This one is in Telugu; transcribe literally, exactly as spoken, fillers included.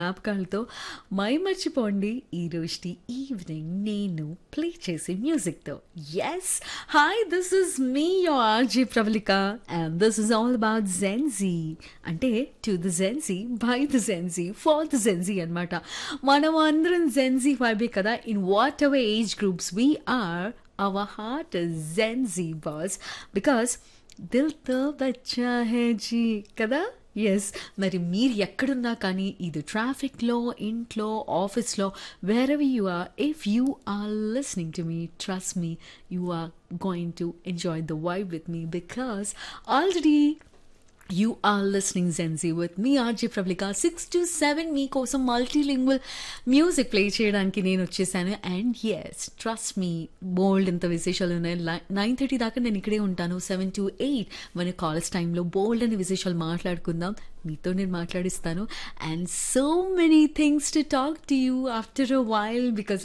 జ్ఞాపకాలతో మైమర్చిపోండి ఈ రోజుటి ఈవినింగ్ నేను ప్లే చేసే మ్యూజిక్తో. Yes, hi, this is me your RJ Pravalika and this is all about Gen Z. అంటే to the Gen Z, by the Gen Z, for the Gen Z అనమాట. మనం అందరం జెన్జీ వైబే కదా. In what ever age groups we are, our heart is Gen Z, boss, because Dil తో బచ్చా హే జీ కదా. ఎస్, మరి మీరు ఎక్కడున్నా కానీ ఇది ట్రాఫిక్లో, ఇంట్లో, ఆఫీస్లో, wear ever you are, if you are listening to me, trust me, you are going to enjoy the vibe with me because already you are listening Gen Z with me RJ Pravalika. Six to seven మీకోసం మల్టీలింగ్వల్ మ్యూజిక్ ప్లే చేయడానికి నేను వచ్చేసాను. అండ్ ఎస్, ట్రస్ట్ మీ, బోల్డ్ ఎంత విశేషాలు ఉన్నాయి. నైన్ థర్టీ దాకా నేను ఇక్కడే ఉంటాను. సెవెన్ టు ఎయిట్ మన కాలేజ్ టైంలో బోల్డ్ అనే విశేషాలు మాట్లాడుకుందాం. మీతో నేను మాట్లాడిస్తాను. And so many things to talk to you after a while because